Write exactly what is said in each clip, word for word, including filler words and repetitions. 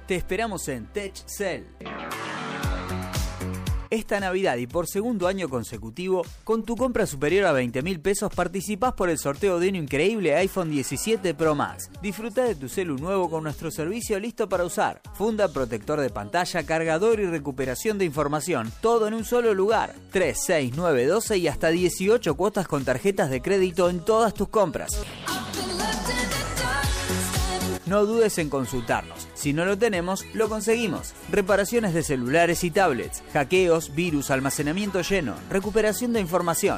Te esperamos en TechCell. Esta Navidad y por segundo año consecutivo, con tu compra superior a veinte mil pesos participás por el sorteo de un increíble iPhone diecisiete Pro Max. Disfruta de tu celu nuevo con nuestro servicio listo para usar. Funda, protector de pantalla, cargador y recuperación de información. Todo en un solo lugar. tres, seis, nueve, doce y hasta dieciocho cuotas con tarjetas de crédito en todas tus compras. No dudes en consultarnos. Si no lo tenemos, lo conseguimos. Reparaciones de celulares y tablets, hackeos, virus, almacenamiento lleno, recuperación de información.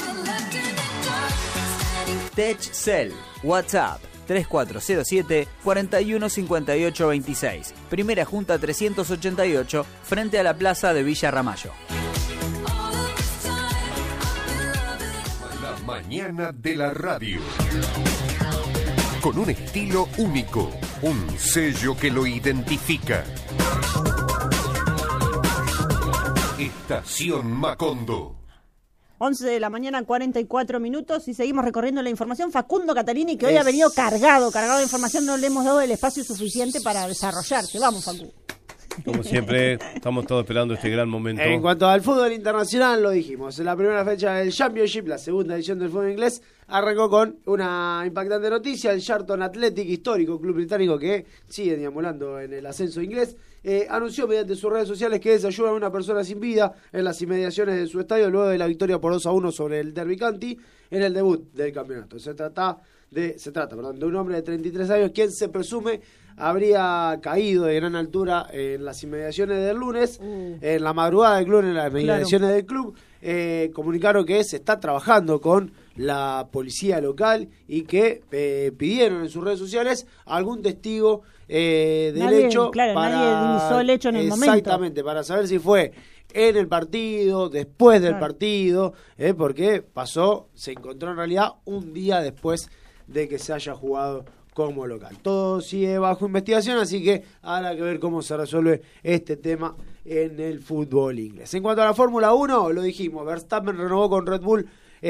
TechCell, WhatsApp tres cuatro cero siete, cuatro uno cinco ocho dos seis. Primera Junta trescientos ochenta y ocho, frente a la plaza de Villa Ramallo. La mañana de la radio. Con un estilo único, un sello que lo identifica. Estación Macondo. once de la mañana, cuarenta y cuatro minutos, y seguimos recorriendo la información. Facundo Catalini, que hoy Es... ha venido cargado, cargado de información, no le hemos dado el espacio suficiente para desarrollarse. Vamos, Facu. Como siempre, estamos todos esperando este gran momento. En cuanto al fútbol internacional, lo dijimos. En la primera fecha del Championship, la segunda edición del fútbol inglés, arrancó con una impactante noticia. El Charlton Athletic, histórico club británico que sigue deambulando en el ascenso inglés, eh, anunció mediante sus redes sociales que desayuna a una persona sin vida en las inmediaciones de su estadio luego de la victoria por dos a uno sobre el Derby County en el debut del campeonato. Se trata de, se trata, perdón, de un hombre de treinta y tres años quien se presume habría caído de gran altura en las inmediaciones del lunes, mm. en la madrugada del club, en las inmediaciones claro. del club. Eh, comunicaron que se está trabajando con la policía local y que eh, pidieron en sus redes sociales algún testigo eh, del nadie, hecho. Claro, para, nadie divisó el hecho en el momento. Exactamente, para saber si fue en el partido, después del claro. partido, eh, porque pasó, se encontró en realidad un día después de que se haya jugado como local. Todo sigue bajo investigación, así que habrá que ver cómo se resuelve este tema en el fútbol inglés. En cuanto a la Fórmula uno, lo dijimos, Verstappen renovó con Red Bull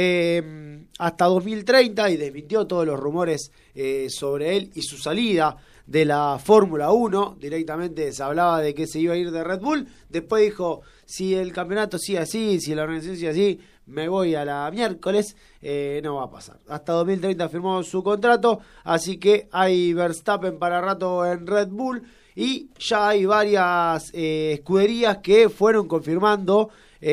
eh, hasta dos mil treinta y desmintió todos los rumores eh, sobre él y su salida de la Fórmula uno. Directamente se hablaba de que se iba a ir de Red Bull, después dijo, si el campeonato sigue así, si la organización sigue así, me voy a la miércoles, eh, no va a pasar. Hasta dos mil treinta firmó su contrato, así que hay Verstappen para rato en Red Bull y ya hay varias eh, escuderías que fueron confirmando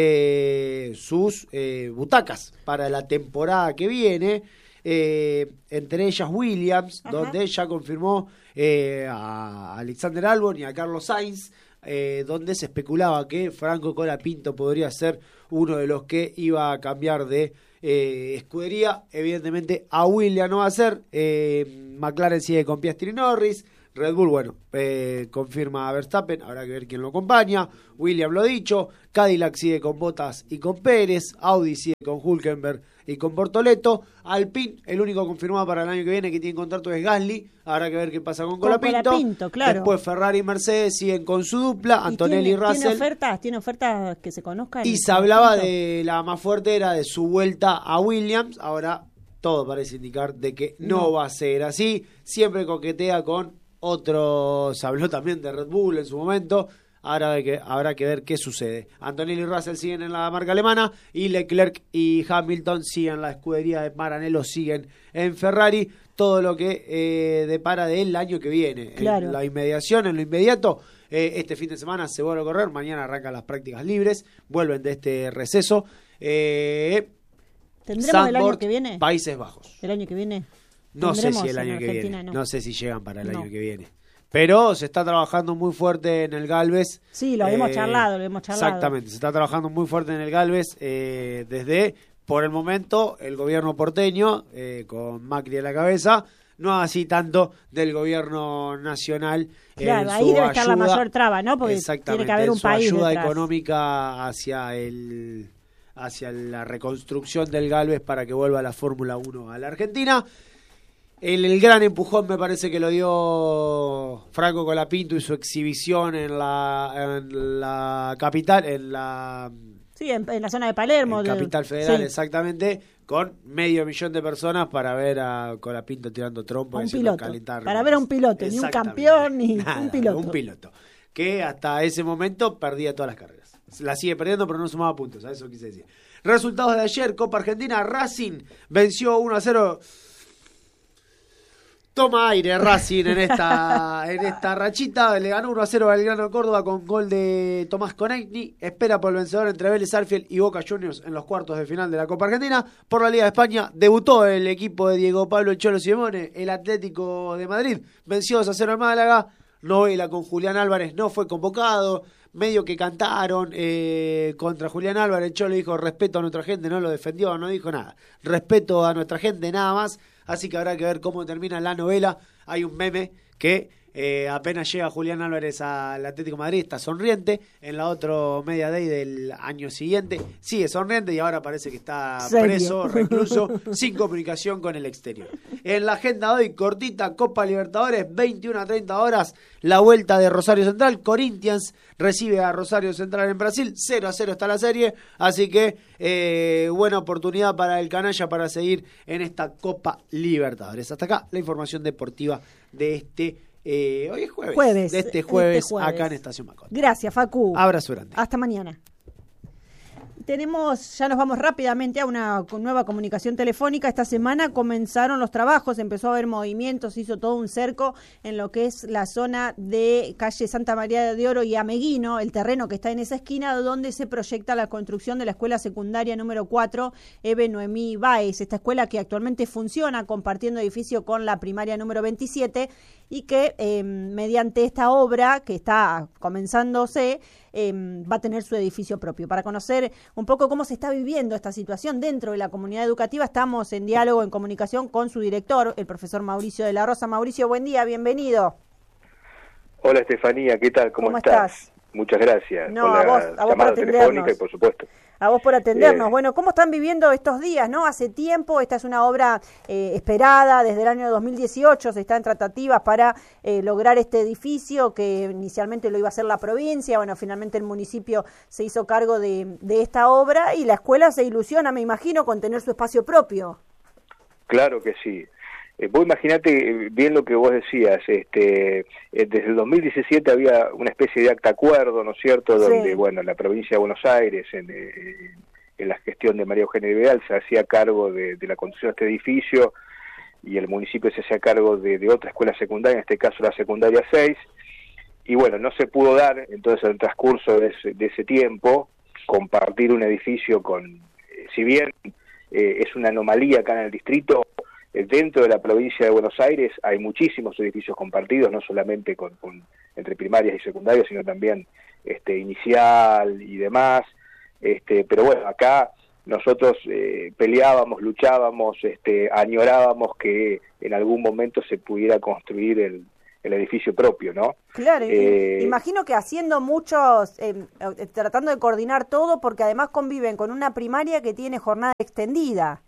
eh, sus eh, butacas para la temporada que viene, eh, entre ellas Williams, Ajá. donde ya confirmó eh, a Alexander Albon y a Carlos Sainz, eh, donde se especulaba que Franco Colapinto podría ser uno de los que iba a cambiar de eh, escudería. Evidentemente a Williams no va a ser, eh, McLaren sigue con Piastri y Norris, Red Bull, bueno, eh, confirma a Verstappen, habrá que ver quién lo acompaña, Williams lo dicho, Cadillac sigue con Bottas y con Pérez, Audi sigue con Hülkenberg y con Bortoleto, Alpine, el único confirmado para el año que viene que tiene contrato es Gasly, habrá que ver qué pasa con, con Colapinto, Colapinto claro. Después Ferrari y Mercedes siguen con su dupla, Antonelli y, tiene, y Russell. ¿Tiene ofertas? ¿Tiene ofertas que se conozcan? Y se hablaba de, la más fuerte era de su vuelta a Williams, ahora todo parece indicar de que no, no va a ser así, siempre coquetea con otros, se habló también de Red Bull en su momento, ahora hay que, habrá que ver qué sucede. Antonelli y Russell siguen en la marca alemana y Leclerc y Hamilton siguen en la escudería de Maranello, siguen en Ferrari, todo lo que eh, depara del año que viene. Claro. En la inmediación, en lo inmediato, eh, este fin de semana se vuelve a correr, mañana arrancan las prácticas libres, vuelven de este receso. Eh, ¿Tendremos Zandvoort, el año que viene? Países Bajos. ¿El año que viene? No sé si el año que viene, no. no sé si llegan para el no. año que viene. Pero se está trabajando muy fuerte en el Galvez. Sí, lo habíamos eh, charlado, lo hemos charlado. Exactamente, se está trabajando muy fuerte en el Galvez eh, desde, por el momento, el gobierno porteño, eh, con Macri a la cabeza, no así tanto del gobierno nacional. Claro, ahí debe estar la mayor traba, ¿no? Porque tiene que haber un país ayuda detrás. Económica hacia el hacia la reconstrucción del Galvez para que vuelva la Fórmula uno a la Argentina. El, el gran empujón me parece que lo dio Franco Colapinto y su exhibición en la, en la capital, en la sí, en, en la zona de Palermo, en de, Capital Federal, sí. exactamente, con medio millón de personas para ver a Colapinto tirando trompo. Un piloto, para ver a un piloto, ni un campeón, ni Nada, un piloto. Un piloto, que hasta ese momento perdía todas las carreras. La sigue perdiendo, pero no sumaba puntos, a eso quise decir. Resultados de ayer, Copa Argentina, Racing venció uno a cero. Toma aire Racing en esta en esta rachita, le ganó uno a cero a Belgrano de Córdoba con gol de Tomás Conegni. Espera por el vencedor entre Vélez Sarsfield y Boca Juniors en los cuartos de final de la Copa Argentina. Por la Liga de España debutó el equipo de Diego Pablo El Cholo Simeone, el Atlético de Madrid venció dos a cero al Málaga. Novela con Julián Álvarez no fue convocado, medio que cantaron eh, contra Julián Álvarez. El Cholo dijo respeto a nuestra gente, no lo defendió, no dijo nada, respeto a nuestra gente, nada más. Así que habrá que ver cómo termina la novela. Hay un meme que eh, apenas llega Julián Álvarez al Atlético de Madrid, está sonriente. En la otra media day del año siguiente sigue sonriente y ahora parece que está ¿Serio? preso, recluso, sin comunicación con el exterior. En la agenda de hoy, cortita, Copa Libertadores, veintiuna a treinta horas, la vuelta de Rosario Central. Corinthians recibe a Rosario Central en Brasil, cero a cero está la serie, así que eh, buena oportunidad para el canalla para seguir en esta Copa Libertadores. Hasta acá la información deportiva de este eh, hoy es jueves, jueves de este jueves, este jueves acá en Estación Macondo. Gracias, Facu. Abrazo grande. Hasta mañana. Tenemos, ya nos vamos rápidamente a una nueva comunicación telefónica. Esta semana comenzaron los trabajos, empezó a haber movimientos, hizo todo un cerco en lo que es la zona de calle Santa María de Oro y Ameguino, el terreno que está en esa esquina donde se proyecta la construcción de la escuela secundaria número cuatro, Eve Noemí Báez, esta escuela que actualmente funciona compartiendo edificio con la primaria número veintisiete y que eh, mediante esta obra que está comenzándose eh, va a tener su edificio propio. Para conocer un poco cómo se está viviendo esta situación dentro de la comunidad educativa, estamos en diálogo, en comunicación con su director, el profesor Mauricio de la Rosa. Mauricio, buen día, bienvenido. Hola Estefanía, ¿qué tal? ¿Cómo, ¿Cómo estás? estás? Muchas gracias No, por a la vos, a vos llamada por telefónica atendernos. y por supuesto. A vos por atendernos. Eh, Bueno, ¿cómo están viviendo estos días, no? Hace tiempo, esta es una obra eh, esperada, desde el año dos mil dieciocho se está en tratativas para eh, lograr este edificio que inicialmente lo iba a hacer la provincia, bueno, finalmente el municipio se hizo cargo de, de esta obra y la escuela se ilusiona, me imagino, con tener su espacio propio. Claro que sí. Eh, vos imaginate bien lo que vos decías, este, eh, desde el dos mil diecisiete había una especie de acta acuerdo, ¿no es cierto?, donde, Sí. bueno, la provincia de Buenos Aires, en, eh, en la gestión de María Eugenia Vidal, se hacía cargo de, de la construcción de este edificio y el municipio se hacía cargo de, de otra escuela secundaria, en este caso la secundaria seis, y bueno, no se pudo dar, entonces en el transcurso de ese, de ese tiempo, compartir un edificio con, eh, si bien eh, es una anomalía acá en el distrito, dentro de la provincia de Buenos Aires hay muchísimos edificios compartidos, no solamente con, con entre primarias y secundarias, sino también este inicial y demás. Este, pero bueno, acá nosotros eh, peleábamos, luchábamos, este, añorábamos que en algún momento se pudiera construir el, el edificio propio, ¿no? Claro, Eh, imagino que haciendo muchos, eh, eh, tratando de coordinar todo, porque además conviven con una primaria que tiene jornada extendida.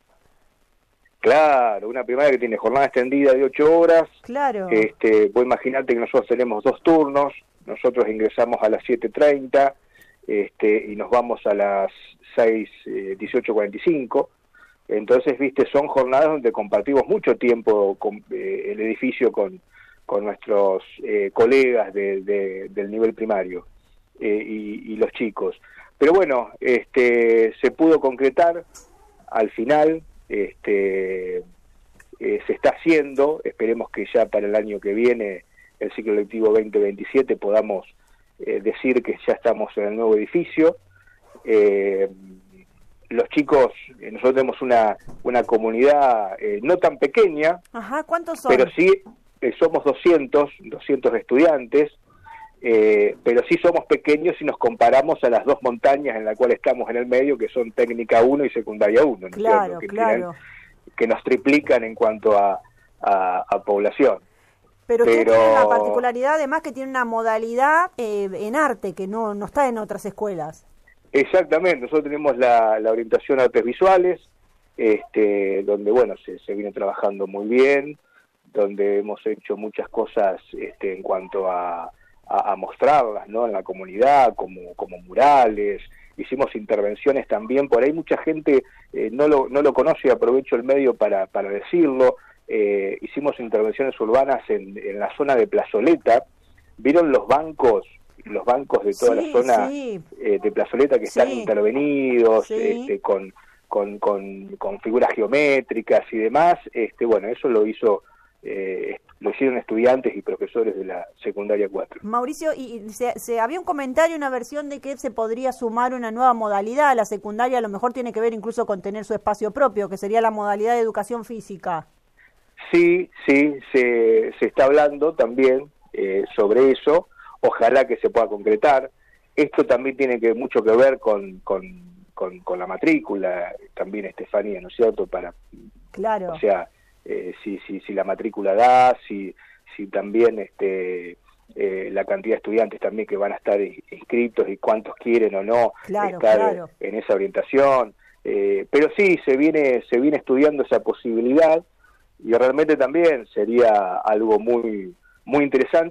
Claro, una primaria que tiene jornada extendida de ocho horas. Claro. Este, vos imaginate que nosotros tenemos dos turnos, nosotros ingresamos a las siete treinta este, y nos vamos a las seis dieciocho cuarenta y cinco. Entonces, viste, son jornadas donde compartimos mucho tiempo con, eh, el edificio con, con nuestros eh, colegas de, de, del nivel primario eh, y, y los chicos. Pero bueno, este, se pudo concretar al final. Este, eh, se está haciendo, esperemos que ya para el año que viene, el ciclo lectivo veinte veintisiete, podamos eh, decir que ya estamos en el nuevo edificio. Eh, los chicos, eh, nosotros tenemos una, una comunidad eh, no tan pequeña, Ajá, ¿cuántos son? pero sí eh, somos doscientos estudiantes, eh, pero sí somos pequeños si nos comparamos a las dos montañas en las cuales estamos en el medio, que son técnica uno y secundaria uno, ¿no es Claro, cierto? Que claro. tienen- que nos triplican en cuanto a, a, a población. Pero usted pero- tiene una particularidad, además, que tiene una modalidad eh, en arte que no, no está en otras escuelas. Exactamente, nosotros tenemos la, la orientación a artes visuales, este, donde bueno, se, se viene trabajando muy bien, donde hemos hecho muchas cosas este, en cuanto a, a, a mostrarlas, ¿no?, en la comunidad, como, como murales, hicimos intervenciones también, por ahí mucha gente eh, no lo no lo conoce, y aprovecho el medio para, para decirlo, eh, hicimos intervenciones urbanas en, en la zona de Plazoleta. ¿Vieron los bancos, los bancos de toda sí, la zona sí. eh, de Plazoleta que están sí. intervenidos, sí. este, con, con, con, con figuras geométricas y demás? Este, bueno, eso lo hizo eh, lo hicieron estudiantes y profesores de la secundaria cuatro. Mauricio, y se, se había un comentario, una versión de que se podría sumar una nueva modalidad a la secundaria, a lo mejor tiene que ver incluso con tener su espacio propio, que sería la modalidad de educación física. Sí, sí, se, se está hablando también eh, sobre eso, ojalá que se pueda concretar. Esto también tiene que mucho que ver con, con, con, con la matrícula, también, Estefanía, ¿no es cierto? Para, claro. O sea, eh, si, si, si la matrícula da, si, si también este, eh, la cantidad de estudiantes también que van a estar inscritos y cuántos quieren o no claro, estar claro. en esa orientación. Eh, pero sí, se viene, se viene estudiando esa posibilidad, y realmente también sería algo muy muy interesante.